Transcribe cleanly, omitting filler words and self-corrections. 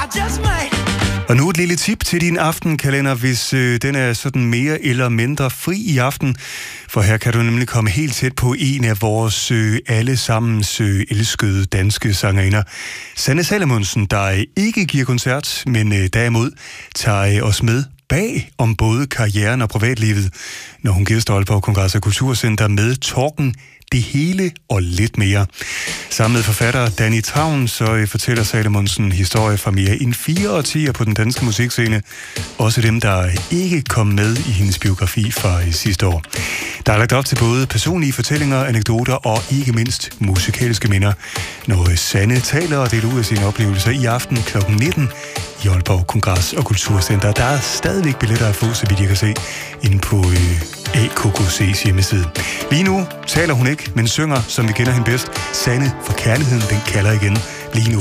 Og nu et lille tip til din aftenkalender, hvis den er sådan mere eller mindre fri i aften. For her kan du nemlig komme helt tæt på en af vores allesammens elskede danske sangerinder. Sanne Salomonsen, der ikke giver koncert, men derimod tager os med bag om både karrieren og privatlivet, når hun gæster Aalborg Kongres og Kulturcenter med Talken, det hele og lidt mere. Sammen med forfatter Danny Travn, så fortæller Salomonsen historie fra mere end 4 årtier på den danske musikscene. Også dem, der ikke kom med i hendes biografi fra sidste år. Der er lagt op til både personlige fortællinger, anekdoter og ikke mindst musikalske minder, når Sanne taler og deler ud af sine oplevelser i aften kl. 19 i Aalborg Kongres og Kulturcenter. Der er stadigvæk billetter at få, så vidt jeg kan se, inde på AKKC's hjemmeside. Lige nu taler hun ikke, men synger, som vi kender hende bedst. Sanne, for kærligheden, den kalder igen lige nu.